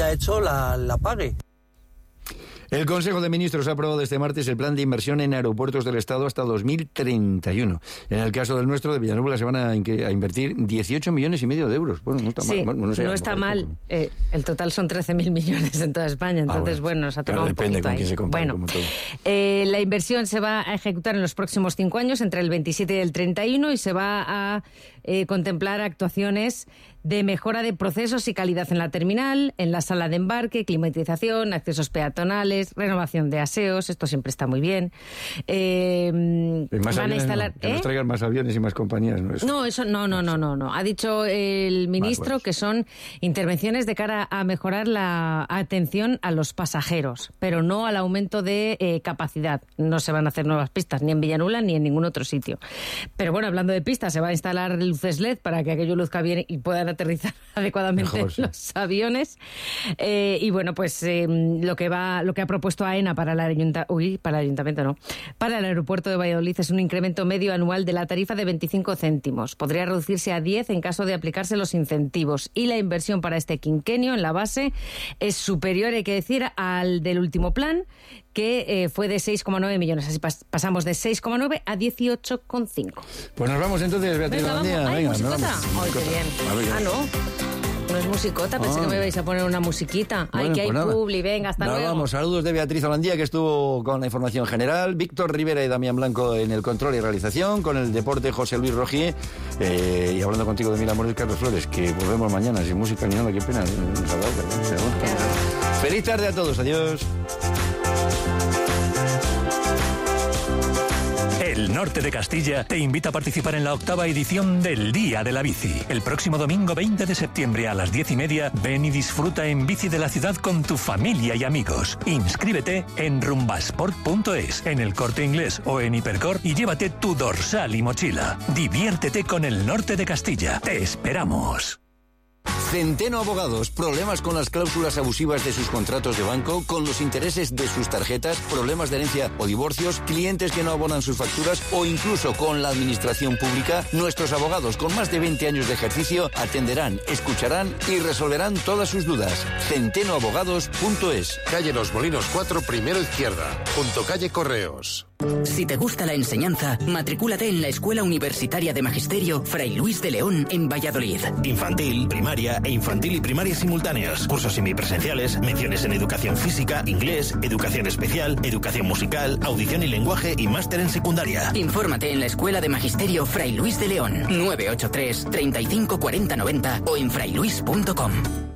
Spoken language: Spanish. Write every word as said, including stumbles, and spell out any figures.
ha hecho la, la pague. El Consejo de Ministros ha aprobado este martes el plan de inversión en aeropuertos del Estado hasta dos mil treinta y uno. En el caso del nuestro, de Villanueva, se van a, a invertir dieciocho millones y medio de euros. Bueno, no está sí, mal. Bueno, no sé, no está mal. Eh, el total son trece mil millones en toda España, entonces, ah, bueno, bueno, nos ha tomado un depende poquito con quién ahí. se compare, Bueno, como todo. Eh, la inversión se va a ejecutar en los próximos cinco años, entre el veintisiete y el treinta y uno, y se va a eh, contemplar actuaciones de mejora de procesos y calidad en la terminal, en la sala de embarque, climatización, accesos peatonales, renovación de aseos, esto siempre está muy bien. Eh, más van aviones, a instalar... no, que ¿eh? nos traigan más aviones y más compañías, ¿no? Eso, no, eso no, no, no, no, no. Ha dicho el ministro más, que son intervenciones de cara a mejorar la atención a los pasajeros, pero no al aumento de eh, capacidad. No se van a hacer nuevas pistas, ni en Villanueva ni en ningún otro sitio. Pero bueno, hablando de pistas, se va a instalar luces L E D para que aquello luzca bien y puedan aterrizar adecuadamente Mejor, sí. los aviones. Eh, y bueno, pues eh, lo que va, lo que ha propuesto AENA para el ayuntamiento, uy, para el ayuntamiento no, para el aeropuerto de Valladolid es un incremento medio anual de la tarifa de veinticinco céntimos. Podría reducirse a diez en caso de aplicarse los incentivos. Y la inversión para este quinquenio en la base es superior, hay que decir, al del último plan, que eh, fue de seis coma nueve millones. Así pas- pasamos de seis coma nueve a dieciocho coma cinco. Pues nos vamos entonces, Beatriz. Venga, vamos. Ay, Venga, musicota. vamos. Ay, qué bien. Ah, no. No es musicota, pensé ah. que me vais a poner una musiquita. Ay, bueno, que hay pues publi, venga, hasta nos luego. Vamos, saludos de Beatriz Holandía, que estuvo con la información general, Víctor Rivera y Damián Blanco en el control y realización, con el deporte José Luis Rogier, eh, y hablando contigo de Mil Amores, Carlos Flores, que volvemos mañana sin música ni nada, qué pena. Nos ha dado, pero bueno. Claro. Feliz tarde a todos, adiós. El Norte de Castilla te invita a participar en la octava edición del Día de la Bici. El próximo domingo veinte de septiembre a las diez y media, ven y disfruta en bici de la ciudad con tu familia y amigos. Inscríbete en rumbasport punto es, en El Corte Inglés o en Hipercor y llévate tu dorsal y mochila. Diviértete con el Norte de Castilla. Te esperamos. Centeno Abogados, problemas con las cláusulas abusivas de sus contratos de banco, con los intereses de sus tarjetas, problemas de herencia o divorcios, clientes que no abonan sus facturas o incluso con la administración pública. Nuestros abogados con más de veinte años de ejercicio atenderán, escucharán y resolverán todas sus dudas. centeno abogados punto es. Calle Los Molinos cuatro, primero izquierda, junto calle Correos. Si te gusta la enseñanza, matricúlate en la Escuela Universitaria de Magisterio Fray Luis de León en Valladolid. Infantil, primaria e infantil y primaria simultáneas. Cursos semipresenciales, menciones en educación física, inglés, educación especial, educación musical, audición y lenguaje y máster en secundaria. Infórmate en la Escuela de Magisterio Fray Luis de León, nueve ocho tres, treinta y cinco cuarenta noventa o en frailuis punto com.